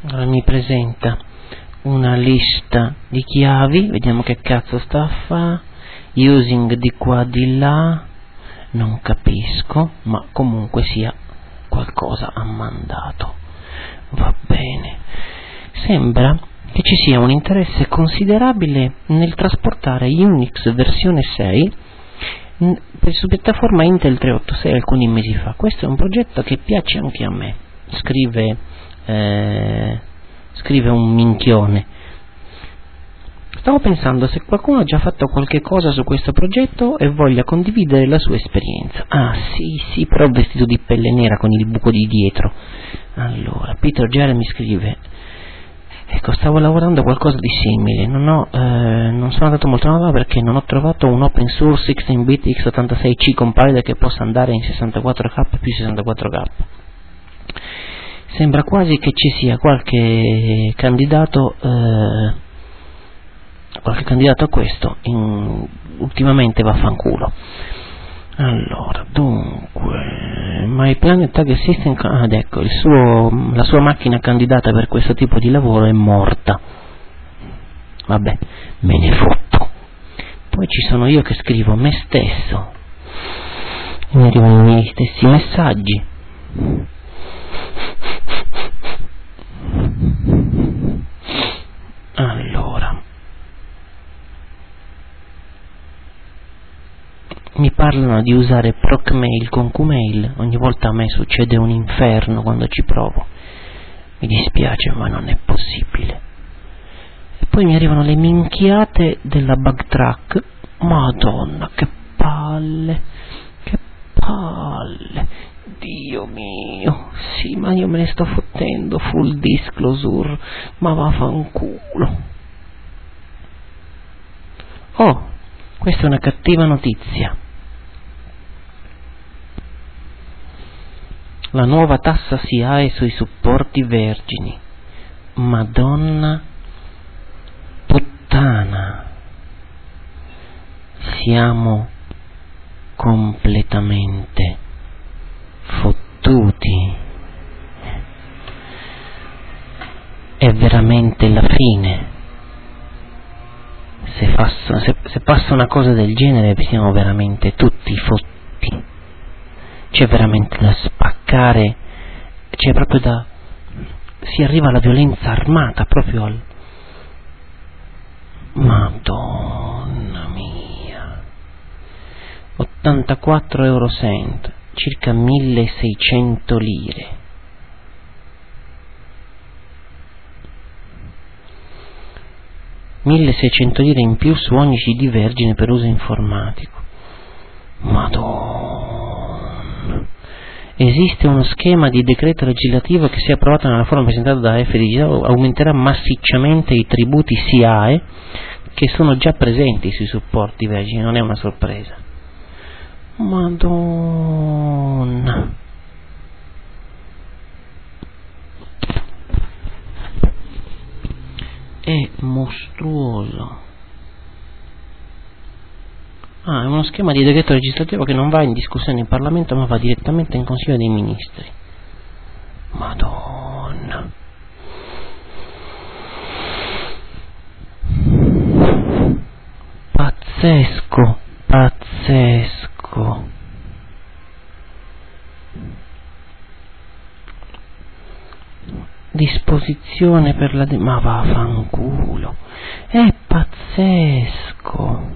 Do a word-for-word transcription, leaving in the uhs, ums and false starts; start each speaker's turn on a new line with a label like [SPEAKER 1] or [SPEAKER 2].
[SPEAKER 1] Allora mi presenta una lista di chiavi, vediamo che cazzo sta a fa, using di qua di là, non capisco, ma comunque sia qualcosa ha mandato. Va bene, sembra che ci sia un interesse considerabile nel trasportare Unix versione sei su piattaforma Intel tre otto sei alcuni mesi fa. Questo è un progetto che piace anche a me, scrive eh, scrive un minchione. Stavo pensando se qualcuno ha già fatto qualche cosa su questo progetto e voglia condividere la sua esperienza. Ah sì sì, però vestito di pelle nera con il buco di dietro. Allora, Peter Jeremy scrive: ecco, stavo lavorando a qualcosa di simile, non, ho, eh, non sono andato molto avanti perché non ho trovato un open source sedici bit x ottantasei C compiler che possa andare in sessantaquattro K più sessantaquattro K. Sembra quasi che ci sia qualche candidato eh, qualche candidato a questo, in, ultimamente vaffanculo. Allora, dunque, My Planet Tag System, ah, ecco, il suo, la sua macchina candidata per questo tipo di lavoro è morta. Vabbè, me ne fotto. Poi ci sono io che scrivo me stesso, e mi arrivano i miei stessi messaggi. Allora, mi parlano di usare Procmail con Qmail, ogni volta a me succede un inferno quando ci provo, mi dispiace ma non è possibile. E poi mi arrivano le minchiate della Bugtrack, madonna che palle, che palle, Dio mio, sì ma io me ne sto fottendo, full disclosure, ma vaffanculo. Oh, questa è una cattiva notizia. La nuova tassa S I A E sui supporti vergini. Madonna puttana. Siamo completamente fottuti. È veramente la fine. Se, passa, se, se passa una cosa del genere siamo veramente tutti fotti. C'è veramente da spaccare, c'è proprio da, si arriva alla violenza armata proprio al, madonna mia, ottantaquattro euro cent, circa milleseicento lire. milleseicento lire in più su ogni C D vergine per uso informatico. Madonna. Esiste uno schema di decreto legislativo che, se approvato nella forma presentata da F Digitale, aumenterà massicciamente i tributi S I A E che sono già presenti sui supporti vergini, non è una sorpresa. Madonna. È mostruoso. Ah, è uno schema di decreto legislativo che non va in discussione in Parlamento ma va direttamente in Consiglio dei Ministri. Madonna. Pazzesco, pazzesco. Disposizione per la... De- ma vaffanculo. È pazzesco.